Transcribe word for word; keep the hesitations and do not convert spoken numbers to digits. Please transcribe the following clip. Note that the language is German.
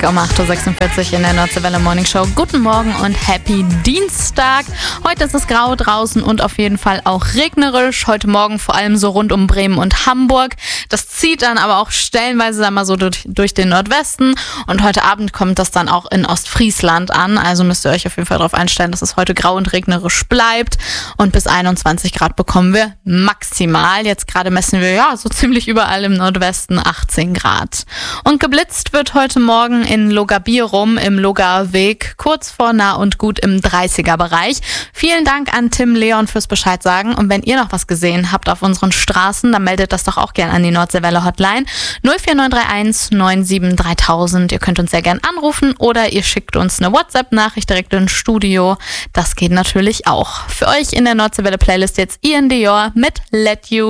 Dienstag um acht Uhr sechsundvierzig in der Nordseewelle Morning Show. Guten Morgen und Happy Dienstag. Heute ist es grau draußen und auf jeden Fall auch regnerisch. Heute Morgen vor allem so rund um Bremen und Hamburg. Das zieht dann aber auch stellenweise dann mal so durch, durch den Nordwesten. Und heute Abend kommt das dann auch in Ostfriesland an. Also müsst ihr euch auf jeden Fall darauf einstellen, dass es heute grau und regnerisch bleibt. Und bis einundzwanzig Grad bekommen wir maximal. Jetzt gerade messen wir ja so ziemlich überall im Nordwesten achtzehn Grad. Und geblitzt wird heute Morgen in Logabirum im Logaer Weg, kurz vor nah und gut im dreißiger Bereich. Vielen Dank an Tim Leon fürs Bescheid sagen. Und wenn ihr noch was gesehen habt auf unseren Straßen, dann meldet das doch auch gerne an die Nordseewelle Hotline null vier neun drei eins neun sieben dreitausend. Ihr könnt uns sehr gerne anrufen oder ihr schickt uns eine WhatsApp-Nachricht direkt ins Studio. Das geht natürlich auch. Für euch in der Nordseewelle Playlist jetzt Ian Dior mit Let You.